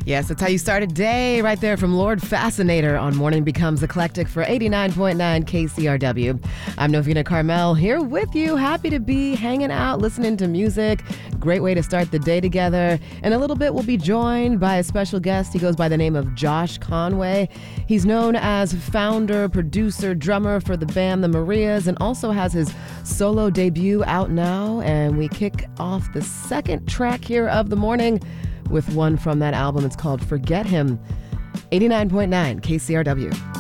Yes, that's how you start a day right there from Lord Fascinator on Morning Becomes Eclectic for 89.9 KCRW. I'm Novena Carmel here with you. Happy to be hanging out, listening to music. Great way to start the day together. In a little bit, we'll be joined by a special guest. He goes by the name of Josh Conway. He's known as founder, producer, drummer for the band The Marias, and also has his solo debut out now. And we kick off the second track here of the morning with one from that album. It's called Forget Him. 89.9 KCRW.